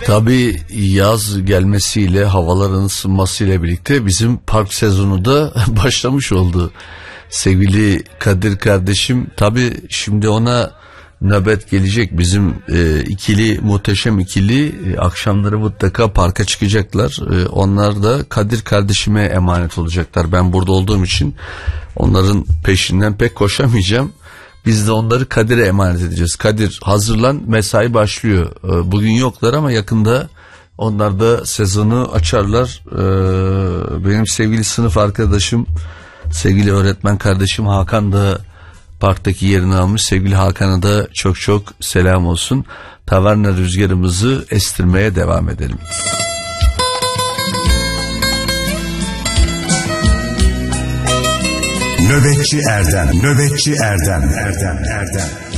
Tabii yaz gelmesiyle, havaların ısınmasıyla birlikte bizim park sezonu da başlamış oldu. Sevgili Kadir kardeşim, tabii şimdi ona nöbet gelecek. Bizim muhteşem ikili akşamları mutlaka parka çıkacaklar. Onlar da Kadir kardeşime emanet olacaklar. Ben burada olduğum için onların peşinden pek koşamayacağım. Biz de onları Kadir'e emanet edeceğiz. Kadir hazırlan, mesai başlıyor. Bugün yoklar ama yakında onlar da sezonu açarlar. Benim sevgili sınıf arkadaşım, sevgili öğretmen kardeşim Hakan da parktaki yerini almış. Sevgili Hakan'a da çok çok selam olsun. Taverna rüzgarımızı estirmeye devam edelim. Nöbetçi Erdem, Nöbetçi Erdem, Erdem, Erdem.